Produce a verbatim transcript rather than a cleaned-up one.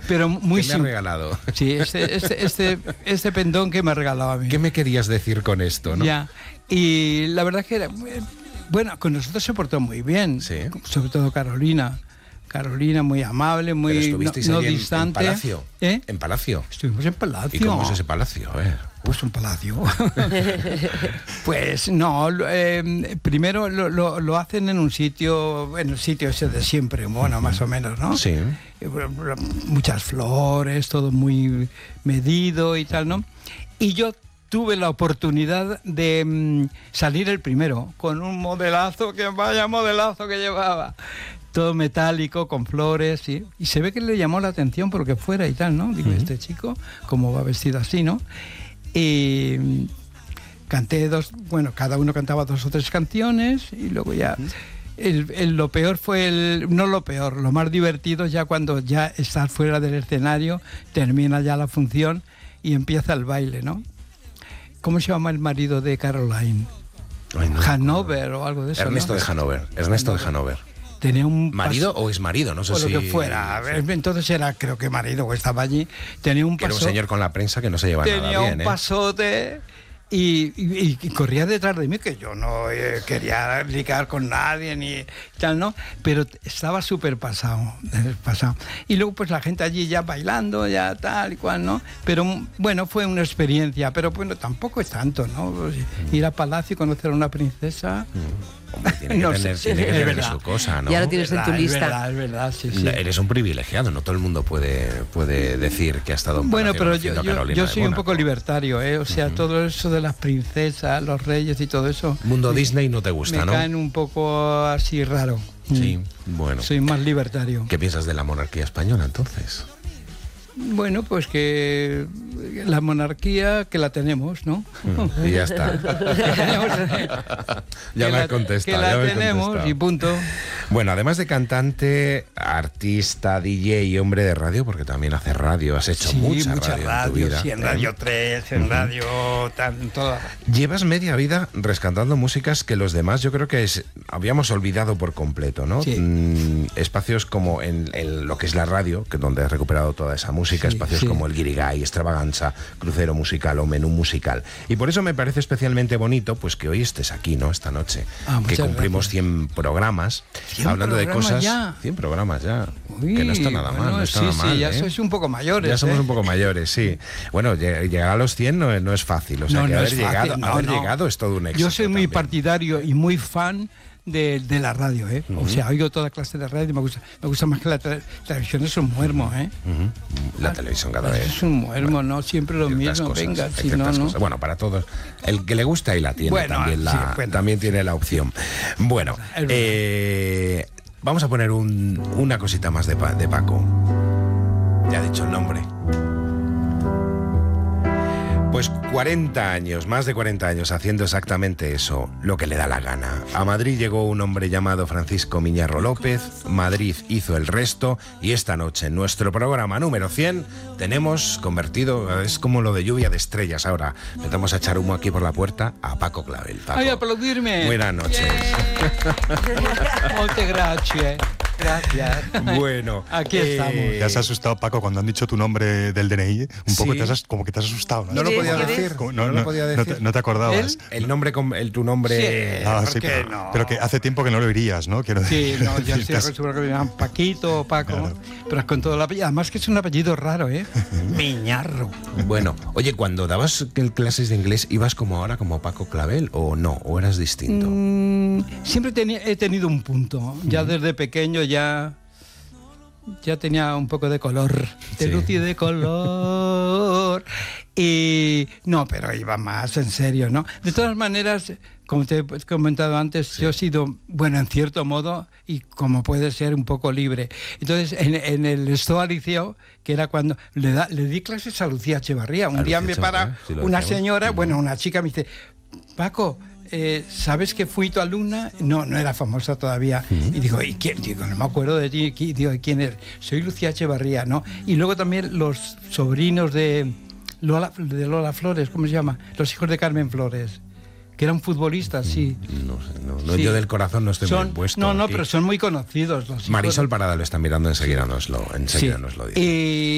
pero muy ¿Qué me ha regalado? Sí, este, este, este, este pendón que me ha regalado a mí. ¿Qué me querías decir con esto, no? Ya, y la verdad que era, bueno, con nosotros se portó muy bien, sí. Sobre todo Carolina. Carolina, muy amable, muy ¿Pero estuvisteis no, no en, distante. en Palacio? ¿Eh? ¿En Palacio? Estuvimos en Palacio. ¿Y cómo es ese Palacio? A ver. Pues un palacio. Pues no, eh, primero lo, lo, lo hacen en un sitio, en el sitio ese de siempre, bueno, más o menos, ¿no? Sí. Muchas flores, todo muy medido y tal, ¿no? Y yo tuve la oportunidad de mm, salir el primero, con un modelazo, que vaya modelazo que llevaba. Todo metálico, con flores, ¿sí? Y se ve que le llamó la atención porque fuera y tal, ¿no? Digo, uh-huh. Este chico, ¿cómo va vestido así, no? Y canté dos, bueno, cada uno cantaba dos o tres canciones y luego ya... Uh-huh. El, el, lo peor fue, el, no lo peor, lo más divertido ya cuando ya estás fuera del escenario, termina ya la función y empieza el baile, ¿no? ¿Cómo se llama el marido de Caroline? Ay, no. Hanover o algo de eso, Ernesto, ¿no? de Hanover, Ernesto de Hanover. Tenía un ¿Marido o es marido? No sé o si... lo que fuera. Sí. Entonces era, creo que marido, o estaba allí. Tenía un paso... Era un señor con la prensa que no se lleva tenía nada bien, un ¿eh? pasote y, y, y corría detrás de mí, que yo no eh, quería ligar con nadie ni tal, ¿no? Pero estaba súper pasado, pasado. Y luego pues la gente allí ya bailando, ya tal y cual, ¿no? Pero bueno, fue una experiencia, pero bueno, tampoco es tanto, ¿no? Pues, ir a Palacio y conocer a una princesa... Mm. Hombre, tiene que no tener, sé, tiene que es tener su cosa, ¿no? Ya lo tienes verdad, en tu lista. Es verdad, es verdad, sí, sí. Eres un privilegiado, no todo el mundo puede, puede decir que ha estado en Bueno, pero yo, yo, yo soy un poco libertario, ¿eh? O sea, uh-huh. todo eso de las princesas, los reyes y todo eso... Mundo me, Disney no te gusta, me ¿no? Me caen un poco así raro. Sí, bueno. Soy más libertario. ¿Qué piensas de la monarquía española, entonces? Bueno, pues que la monarquía que la tenemos, ¿no? Mm, y ya está. ya me has contestado. Que la ya me tenemos contestado. Y punto. Bueno, además de cantante, artista, D J y hombre de radio, porque también hace radio, has hecho sí, mucha, mucha radio, radio en tu vida. Sí, en Radio tres, en uh-huh. Radio... Tan, toda... Llevas media vida rescatando músicas que los demás yo creo que es, habíamos olvidado por completo, ¿no? Sí. Mm, espacios como en, en lo que es la radio, que es donde has recuperado toda esa música, sí, espacios sí. como el Guirigay, Extravaganza, Crucero Musical o Menú Musical. Y por eso me parece especialmente bonito pues que hoy estés aquí, ¿no? Esta noche, ah, que cumplimos gracias. cien programas, cien hablando de cosas... Ya. cien programas ya, Uy, que no está nada bueno, mal, no está sí, nada sí, mal. ya ¿eh? sois un poco mayores. Ya somos ¿eh? un poco mayores, sí. Bueno, llegar a los cien no, no es fácil, o sea, no, que no haber, es fácil, llegado, no, haber no. llegado es todo un éxito. Yo soy muy también. partidario y muy fan de, de la radio, ¿eh? Uh-huh. O sea, oigo toda clase de radio y me gusta, me gusta más que la te- televisión, es un muermo, ¿eh? Uh-huh. La televisión cada vez. Es un muermo, bueno, no siempre lo mismo, cosas, venga, si no, no... Cosas. Bueno, para todos, el que le gusta y la tiene, bueno, también, la, sí, bueno. también tiene la opción. Bueno, eh, vamos a poner un, una cosita más de, pa, de Paco. Ya ha dicho el nombre. Pues cuarenta años, más de cuarenta años haciendo exactamente eso, lo que le da la gana. A Madrid llegó un hombre llamado Francisco Miñarro López, Madrid hizo el resto y esta noche en nuestro programa número cien tenemos convertido, es como lo de lluvia de estrellas ahora, empezamos a echar humo aquí por la puerta a Paco Clavel. Paco, ¡ay, aplaudirme! Buenas noches. Muchas gracias. Gracias. Bueno, aquí eh, estamos. Te has asustado, Paco, cuando han dicho tu nombre del D N I. Un poco sí. te has, como que te has asustado. ¿no? No lo podía ¿Quieres? decir. Como- No, no, lo no, podía no decir. te, no te acordabas. El nombre, con- el, tu nombre. Sí. Ah, ¿por sí, qué pero, no? pero que hace tiempo que no lo oirías, ¿no? Quiero Sí, decir. no, yo Te estoy has- acostumbrado que me llaman Paquito o Paco, Claro. pero con todo el apellido. Además que es un apellido raro, ¿eh? Miñarro. Bueno, oye, cuando dabas clases de inglés, ¿ibas como ahora, como Paco Clavel, o no? ¿O eras distinto? Mm, siempre tenía, he tenido un punto. Ya desde pequeño ya... Ya tenía un poco de color, de Sí. luz y de color. Y no, pero iba más en serio, ¿no? De todas maneras, como te he comentado antes, sí. Yo he sido, bueno, en cierto modo, y como puede ser, un poco libre. Entonces, en, en el Estoa Liceo, que era cuando le, da, le di clases a Lucía Echevarría. Un A día Lucía me para Echevarría, sí, lo una decíamos. señora, Uh-huh. bueno, una chica me dice, Paco, Eh, ¿sabes que fui tu alumna? No, no era famosa todavía. Uh-huh. Y digo, ¿y quién? Digo, no me acuerdo de ti. Digo, ¿quién eres? Soy Lucía Echevarría, ¿no? Y luego también los sobrinos de Lola, de Lola Flores, ¿cómo se llama? Los hijos de Carmen Flores, que eran futbolistas, sí. No sé, no, no, Sí. yo del corazón no estoy Son, muy puesto. No, no, aquí. pero son muy conocidos los hijos. Marisol Parada lo está mirando, enseguida nos lo, enseguida Sí. nos lo dice. Y